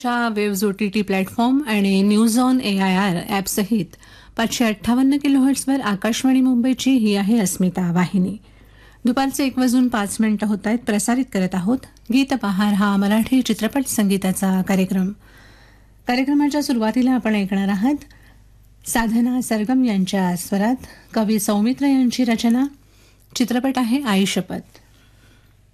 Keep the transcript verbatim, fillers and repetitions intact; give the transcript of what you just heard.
च्या waves O T T platform आणि news on A I R ॲपसहित पाचशे अठ्ठावन्न किलोहर्ट्सवर आकाशवाणी मुंबईची ही आहे अस्मिता वाहिनी. दुपारचे एक वाजून पाच मिनिटं होत आहेत. प्रसारित करत आहोत गीत बहार हा मराठी चित्रपट संगीताचा कार्यक्रम. कार्यक्रमाच्या सुरुवातीला आपण ऐकणार आहात साधना सरगम यांच्या स्वरात कवी सौमित्र यांची रचना. चित्रपट आहे आई शपथ.